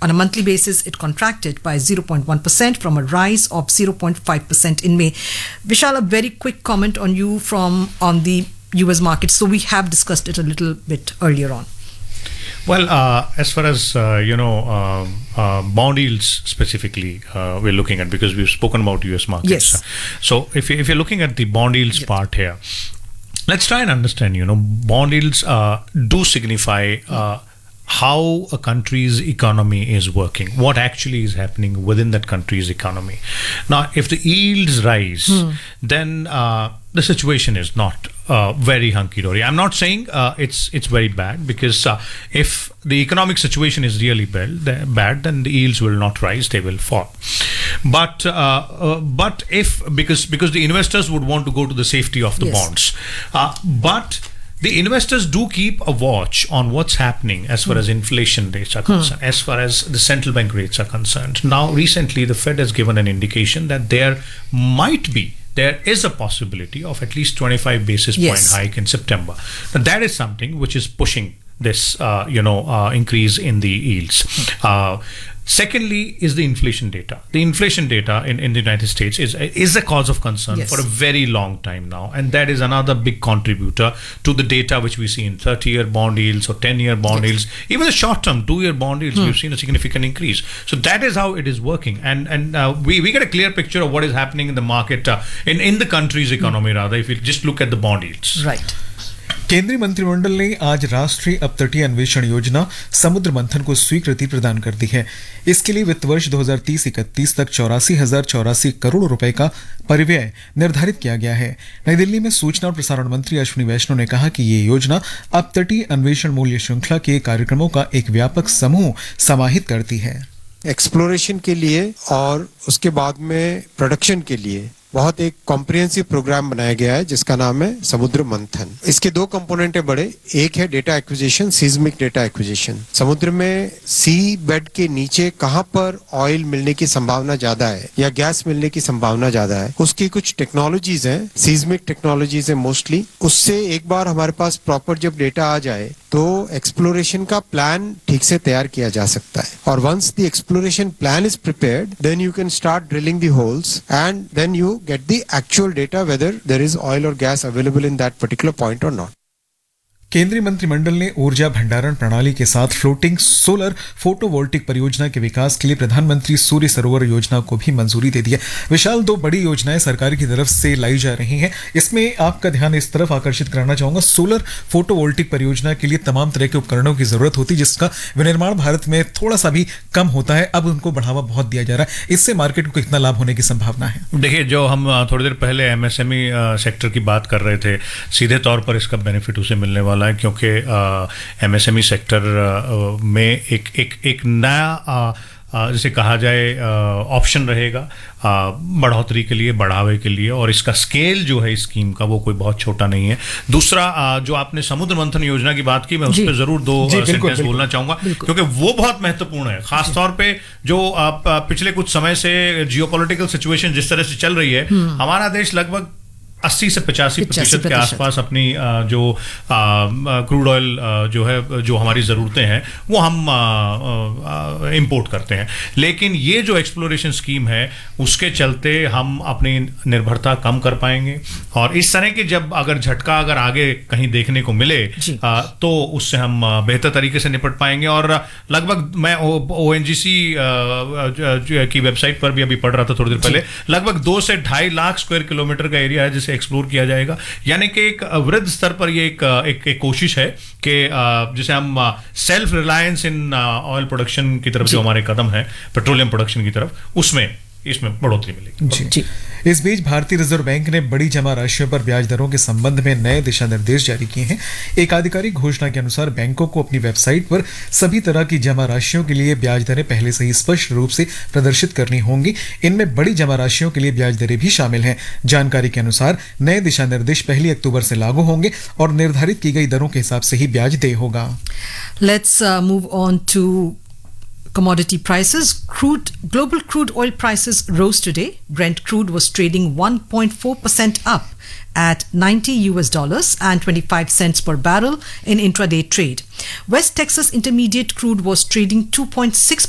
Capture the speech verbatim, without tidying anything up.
On a monthly basis, it contracted by zero point one percent from a rise of zero point five percent in May. Vishal, a very quick comment on you from on the U S market. So we have discussed it a little bit earlier on. Well, uh, as far as, uh, you know, uh, uh, bond yields specifically, uh, we're looking at, because we've spoken about U S markets. Yes. So if, you, if you're looking at the bond yields yes. part here, let's try and understand, you know, bond yields uh, do signify uh, how a country's economy is working, what actually is happening within that country's economy. Now, if the yields rise, hmm. then uh, the situation is not uh, very hunky-dory. I'm not saying uh, it's it's very bad, because uh, if the economic situation is really bad, bad, then the yields will not rise; they will fall. But uh, uh, but if because because the investors would want to go to the safety of the yes. bonds, uh, but the investors do keep a watch on what's happening as far mm. as inflation rates are concerned, mm. as far as the central bank rates are concerned. Now, recently, the Fed has given an indication that there might be, there is a possibility of at least twenty-five basis point yes. hike in September. Now, that is something which is pushing this, uh, you know, uh, increase in the yields. Mm. Uh, Secondly is the inflation data. The inflation data in, in the United States is is a cause of concern yes. for a very long time now, and that is another big contributor to the data which we see in thirty-year bond yields or ten-year bond yes. yields. Even the short-term two-year bond yields, hmm. we've seen a significant increase. So that is how it is working, and and uh, we we get a clear picture of what is happening in the market, uh, in in the country's economy hmm. rather, if you just look at the bond yields. Right. केंद्रीय मंत्रिमंडल ने आज राष्ट्रीय अपतटीय अन्वेषण योजना समुद्र मंथन को स्वीकृति प्रदान कर दी है। इसके लिए वित्त वर्ष दो हज़ार तीस इकतीस तक चौरासी हजार चौरासी करोड़ रुपए का परिव्यय निर्धारित किया गया है। नई दिल्ली में सूचना और प्रसारण मंत्री अश्विनी वैष्णव ने कहा कि ये योजना अपतटीय अन्वेषण मूल्य श्रृंखला के कार्यक्रमों का एक व्यापक समूह समाहित करती है। एक्सप्लोरेशन के लिए और उसके बाद में प्रोडक्शन के लिए बहुत एक कॉम्प्रिहेंसिव प्रोग्राम बनाया गया है जिसका नाम है समुद्र मंथन। इसके दो कंपोनेंट है बड़े, एक है data acquisition, seismic data acquisition. समुद्र में सी बेड के नीचे कहां पर ऑयल मिलने की संभावना ज्यादा है या गैस मिलने की संभावना ज्यादा है, उसकी कुछ टेक्नोलॉजीज हैं, सीस्मिक टेक्नोलॉजीज है मोस्टली। उससे एक बार हमारे पास प्रॉपर जब डेटा आ जाए तो एक्सप्लोरेशन का प्लान ठीक से तैयार किया जा सकता है, और once the exploration plan is prepared then you can start drilling the holes and then you get the actual data whether there is oil or gas available in that particular point or not. केंद्रीय मंत्रिमंडल ने ऊर्जा भंडारण प्रणाली के साथ floating solar photovoltaic परियोजना के विकास के लिए प्रधानमंत्री सूर्य सरोवर योजना को भी मंजूरी दे दी है। विशाल, दो बड़ी योजनाएं सरकार की तरफ से लाई जा रही हैं। इसमें आपका ध्यान इस तरफ आकर्षित कराना चाहूंगा, सोलर फोटोवोल्टिक परियोजना के लिए तमाम तरह के उपकरणों की जरूरत होती है जिसका विनिर्माण भारत में थोड़ा सा भी कम होता है। अब उनको बढ़ावा बहुत दिया जा रहा है। इससे मार्केट को कितना लाभ होने की संभावना है? देखिए, जो हम थोड़ी देर पहले एमएसएमई सेक्टर की बात कर रहे थे, सीधे तौर पर इसका बेनिफिट उसे मिलने वाला है, क्योंकि एमएसएमई सेक्टर में एक एक एक नया जैसे कहा जाए ऑप्शन रहेगा बढ़ोतरी के लिए, बढ़ावे के लिए, और इसका स्केल जो है इस स्कीम का वो कोई बहुत छोटा नहीं है। दूसरा, जो आपने समुद्र मंथन योजना की बात की, मैं उस पर जरूर दो सेंटेंस बोलना चाहूंगा, क्योंकि वो बहुत महत्वपूर्ण है। खासतौर पे जो आप पिछले कुछ समय से जियोपॉलिटिकल सिचुएशन जिस तरह से चल रही है, हमारा देश लगभग अस्सी से पचासी प्रतिशत के आसपास अपनी जो क्रूड ऑयल जो है, जो हमारी ज़रूरतें हैं, वो हम इंपोर्ट करते हैं। लेकिन ये जो एक्सप्लोरेशन स्कीम है उसके चलते हम अपनी निर्भरता कम कर पाएंगे, और इस तरह की जब अगर झटका अगर आगे कहीं देखने को मिले तो उससे हम बेहतर तरीके से निपट पाएंगे। और लगभग मैं ओ एन जी सी की वेबसाइट पर भी अभी पढ़ रहा था थोड़ी देर पहले, लगभग दो से ढाई लाख स्क्वायर किलोमीटर का एरिया है जिसे एक्सप्लोर किया जाएगा। यानी कि एक वृद्ध स्तर पर ये एक, एक, एक कोशिश है कि जिसे हम self reliance in oil production की तरफ जो हमारे कदम है, पेट्रोलियम प्रोडक्शन की तरफ, उसमें इसमें बढ़ोतरी मिलेगी। जी जी। इस बीच भारतीय रिजर्व बैंक ने बड़ी जमा राशियों पर ब्याज दरों के संबंध में नए दिशा निर्देश जारी किए हैं। एक आधिकारिक घोषणा के अनुसार बैंकों को अपनी वेबसाइट पर सभी तरह की जमा राशियों के लिए ब्याज दरें पहले से ही स्पष्ट रूप से प्रदर्शित करनी होंगी। इनमें बड़ी जमा राशियों के लिए ब्याज दरें भी शामिल हैं। जानकारी के अनुसार नए दिशा निर्देश पहली अक्टूबर से लागू होंगे और निर्धारित की गई दरों के हिसाब से ही ब्याज देय होगा। Let's uh, move on to commodity prices. Crude, global crude oil prices rose today. Brent crude was trading one point four percent up at ninety U S dollars and twenty-five cents per barrel in intraday trade. West Texas Intermediate crude was trading two point six